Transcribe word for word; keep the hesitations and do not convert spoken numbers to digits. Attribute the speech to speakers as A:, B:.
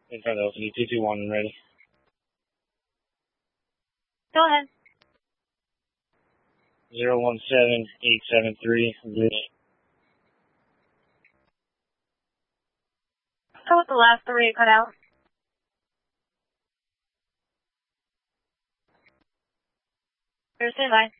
A: In front of you, two two one, ready.
B: Go ahead.
A: Zero one seven eight seven three.
B: What was the last three you cut out? Here's standby.